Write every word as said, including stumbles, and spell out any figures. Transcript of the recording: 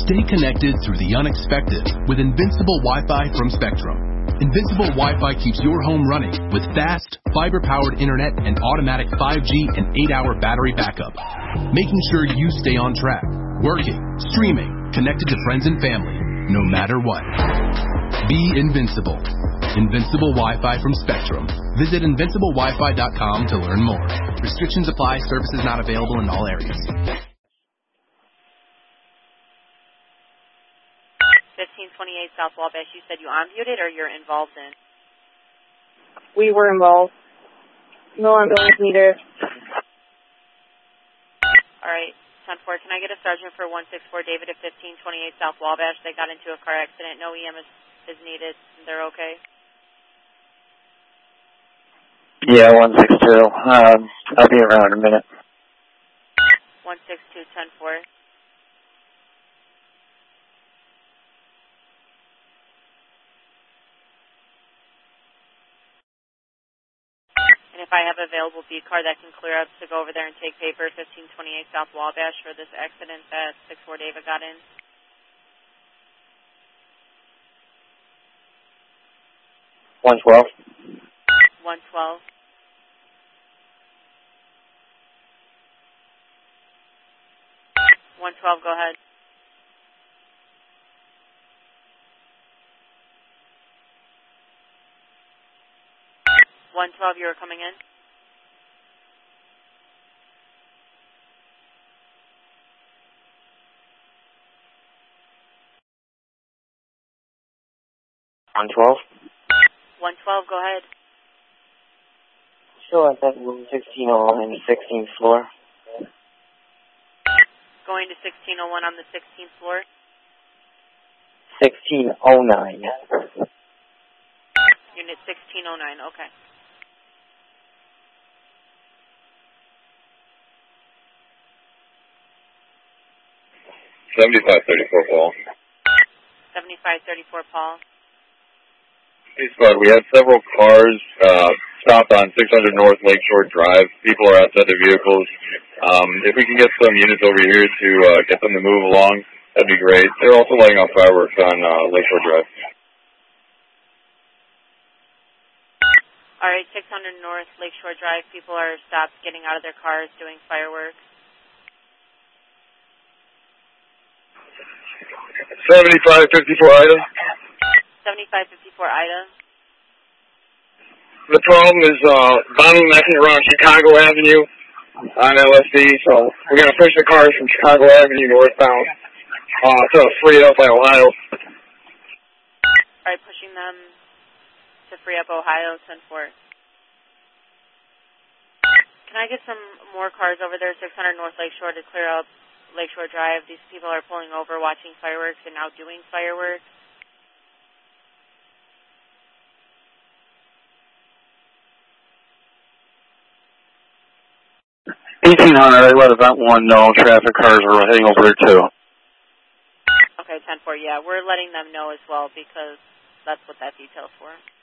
Stay connected through the unexpected with Invincible Wi-Fi from Spectrum. Invincible Wi-Fi keeps your home running with fast, fiber-powered internet and automatic five G and eight hour battery backup, making sure you stay on track, working, streaming, connected to friends and family, no matter what. Be invincible. Invincible Wi-Fi from Spectrum. Visit invincible wi fi dot com to learn more. Restrictions apply. Services not available in all areas. fifteen twenty-eight South Wabash, you said you unmuted or you're involved in? We were involved. No ambulance needed. All right, ten four, can I get a sergeant for one six four David at fifteen twenty-eight South Wabash? They got into a car accident. No E M is, is needed. They're okay? Yeah, one six two. Um, I'll be around in a minute. one six two, ten four. And if I have available B car that can clear up to go over there and take paper, fifteen twenty-eight South Wabash for this accident that six four David got in. one twelve. one twelve. one twelve, go ahead. one twelve, you were coming in? one twelve? one twelve, go ahead. Still at that room sixteen oh one in the sixteenth floor. Going to sixteen oh one on the sixteenth floor? sixteen oh nine. Unit sixteen oh nine, okay. seventy-five thirty-four, Paul. seventy-five thirty-four, Paul. Hey, Spud, we had several cars uh, stopped on six hundred North Lakeshore Drive. People are outside their vehicles. Um, if we can get some units over here to uh, get them to move along, that'd be great. They're also lighting off fireworks on uh, Lakeshore Drive. All right, six hundred North Lakeshore Drive. People are stopped getting out of their cars doing fireworks. seventy-five fifty-four, Ida. seventy-five fifty-four, Ida. The problem is uh, bottlenecking around Chicago Avenue on L S D, so we're going to push the cars from Chicago Avenue northbound uh, to free up by Ohio. All right, pushing them to free up Ohio, ten four. Can I get some more cars over there, six hundred North Lakeshore, to clear up Lakeshore Drive? These people are pulling over, watching fireworks, and now doing fireworks. eighteen hundred, I let event one know traffic cars are heading over there too. Okay, ten four, yeah, we're letting them know as well because that's what that detail's for.